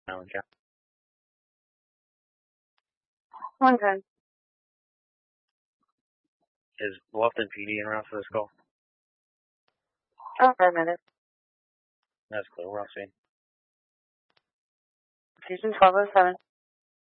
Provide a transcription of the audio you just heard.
Island County. 110. Is Bluffton PD en route for this call? Oh, for a minute. That's clear. We're on scene. Fusion 1207.